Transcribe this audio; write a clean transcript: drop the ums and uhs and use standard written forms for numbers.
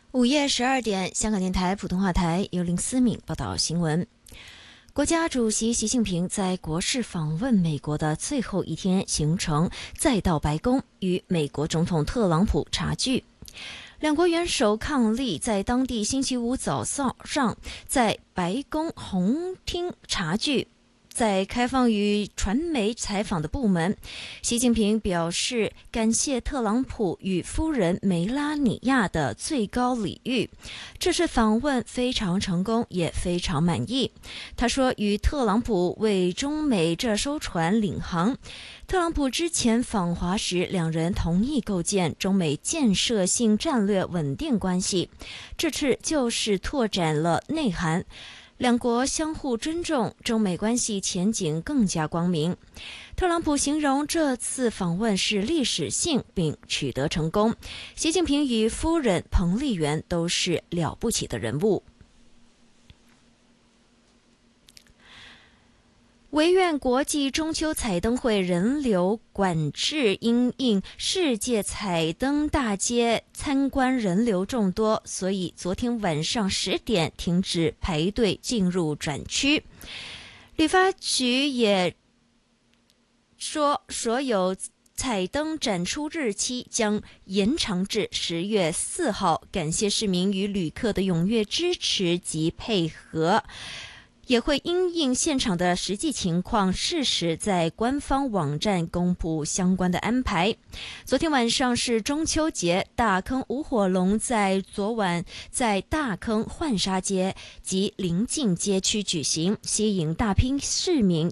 午夜12点，香港电台普通话台由林思敏报道新闻。国家主席习近平在国事访问美国的最后一天行程，再到白宫与美国总统特朗普茶聚。两国元首伉俪在当地星期五早上在白宫红厅茶聚。在开放与传媒采访的部门，习近平表示感谢特朗普与夫人梅拉尼亚的最高礼遇，这次访问非常成功，也非常满意。他说，与特朗普为中美这艘船领航。特朗普之前访华时，两人同意构建中美建设性战略稳定关系，这次就是拓展了内涵。两国相互尊重，中美关系前景更加光明。特朗普形容这次访问是历史性并取得成功。习近平与夫人彭丽媛都是了不起的人物。维苑国际中秋彩灯会人流管制因应世界彩灯大街参观人流众多，所以昨天晚上10点停止排队进入展区。旅发局也说，所有彩灯展出日期将延长至10月4号，感谢市民与旅客的踊跃支持及配合。也会因应现场的实际情况，适时在官方网站公布相关的安排。昨天晚上是中秋节，大坑舞火龙在昨晚在大坑浣纱街及临近街区举行，吸引大批市民